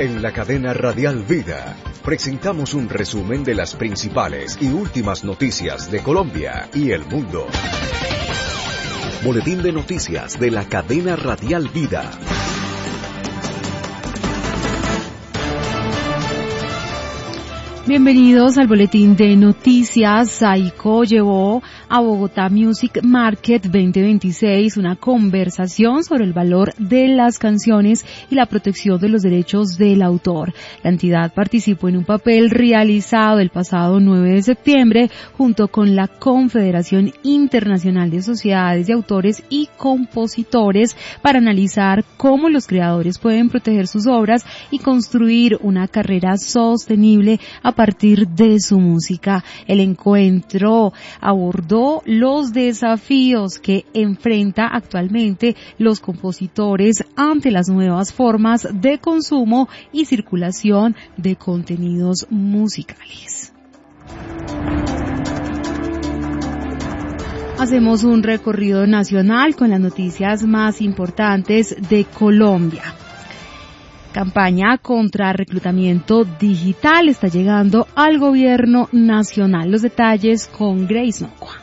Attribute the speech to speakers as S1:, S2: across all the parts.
S1: En la cadena Radial Vida presentamos un resumen de las principales y últimas noticias de Colombia y el mundo. Boletín de noticias de la cadena Radial Vida.
S2: Bienvenidos al boletín de noticias. Saico llevó a Bogotá Music Market 2026 una conversación sobre el valor de las canciones y la protección de los derechos del autor. La entidad participó en un papel realizado el pasado 9 de septiembre junto con la Confederación Internacional de Sociedades de Autores y Compositores para analizar cómo los creadores pueden proteger sus obras y construir una carrera sostenible a partir de su música. El encuentro abordó los desafíos que enfrenta actualmente los compositores ante las nuevas formas de consumo y circulación de contenidos musicales. Hacemos un recorrido nacional con las noticias más importantes de Colombia. Campaña contra reclutamiento digital está llegando al gobierno nacional. Los detalles con Grace Nocua.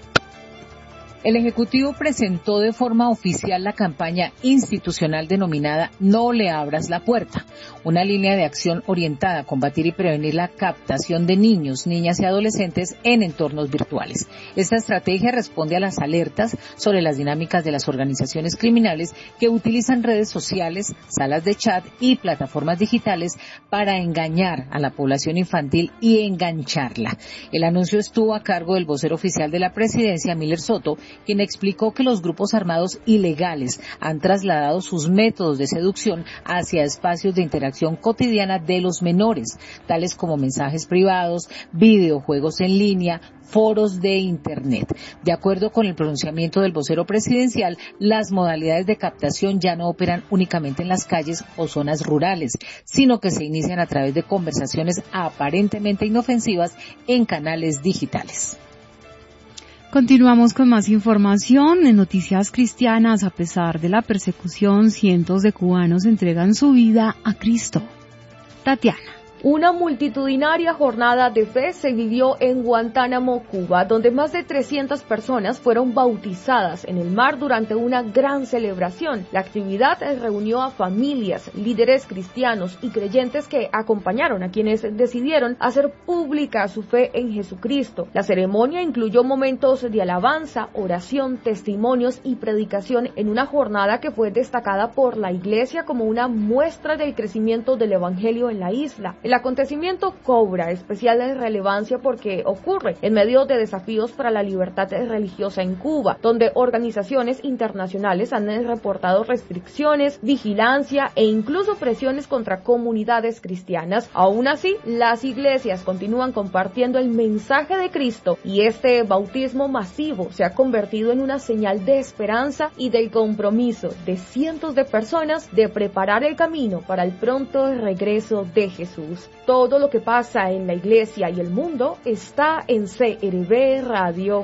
S3: El Ejecutivo presentó de forma oficial la campaña institucional denominada No le abras la puerta, una línea de acción orientada a combatir y prevenir la captación de niños, niñas y adolescentes en entornos virtuales. Esta estrategia responde a las alertas sobre las dinámicas de las organizaciones criminales que utilizan redes sociales, salas de chat y plataformas digitales para engañar a la población infantil y engancharla. El anuncio estuvo a cargo del vocero oficial de la presidencia, Miller Soto, quien explicó que los grupos armados ilegales han trasladado sus métodos de seducción hacia espacios de interacción cotidiana de los menores, tales como mensajes privados, videojuegos en línea, foros de Internet. De acuerdo con el pronunciamiento del vocero presidencial, las modalidades de captación ya no operan únicamente en las calles o zonas rurales, sino que se inician a través de conversaciones aparentemente inofensivas en canales digitales.
S2: Continuamos con más información en Noticias Cristianas. A pesar de la persecución, cientos de cubanos entregan su vida a Cristo. Tatiana.
S4: Una multitudinaria jornada de fe se vivió en Guantánamo, Cuba, donde más de 300 personas fueron bautizadas en el mar durante una gran celebración. La actividad reunió a familias, líderes cristianos y creyentes que acompañaron a quienes decidieron hacer pública su fe en Jesucristo. La ceremonia incluyó momentos de alabanza, oración, testimonios y predicación en una jornada que fue destacada por la Iglesia como una muestra del crecimiento del Evangelio en la isla. El acontecimiento cobra especial relevancia porque ocurre en medio de desafíos para la libertad religiosa en Cuba, donde organizaciones internacionales han reportado restricciones, vigilancia e incluso presiones contra comunidades cristianas. Aún así, las iglesias continúan compartiendo el mensaje de Cristo y este bautismo masivo se ha convertido en una señal de esperanza y del compromiso de cientos de personas de preparar el camino para el pronto regreso de Jesús. Todo lo que pasa en la iglesia y el mundo está en CRB Radio.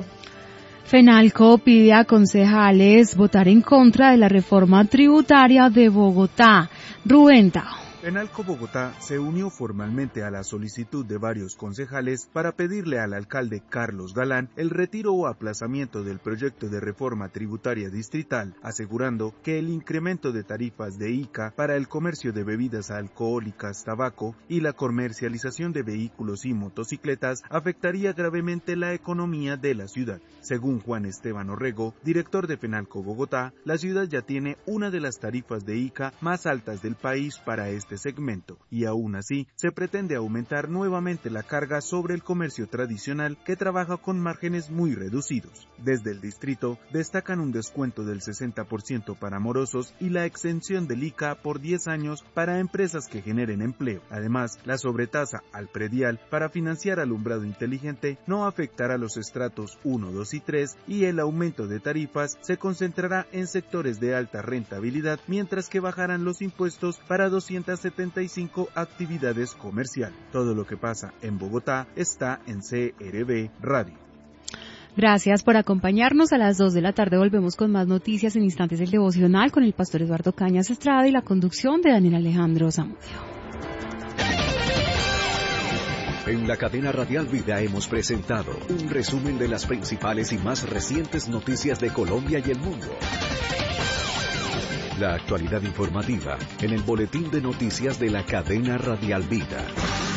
S2: FENALCO pide a concejales votar en contra de la reforma tributaria de Bogotá. Rubén Tao.
S5: FENALCO Bogotá se unió formalmente a la solicitud de varios concejales para pedirle al alcalde Carlos Galán el retiro o aplazamiento del proyecto de reforma tributaria distrital, asegurando que el incremento de tarifas de ICA para el comercio de bebidas alcohólicas, tabaco y la comercialización de vehículos y motocicletas afectaría gravemente la economía de la ciudad. Según Juan Esteban Orrego, director de FENALCO Bogotá, la ciudad ya tiene una de las tarifas de ICA más altas del país para este segmento, y aún así se pretende aumentar nuevamente la carga sobre el comercio tradicional que trabaja con márgenes muy reducidos. Desde el distrito destacan un descuento del 60% para morosos y la exención del ICA por 10 años para empresas que generen empleo. Además, la sobretasa al predial para financiar alumbrado inteligente no afectará los estratos 1, 2 y 3 y el aumento de tarifas se concentrará en sectores de alta rentabilidad, mientras que bajarán los impuestos para 275 actividades comerciales. Todo lo que pasa en Bogotá está en CRB Radio.
S2: Gracias por acompañarnos. A las 2 de la tarde volvemos con más noticias en Instantes del Devocional con el pastor Eduardo Cañas Estrada y la conducción de Daniel Alejandro Zamudio.
S1: En la cadena Radial Vida hemos presentado un resumen de las principales y más recientes noticias de Colombia y el mundo. La actualidad informativa en el boletín de noticias de la cadena Radial Vida.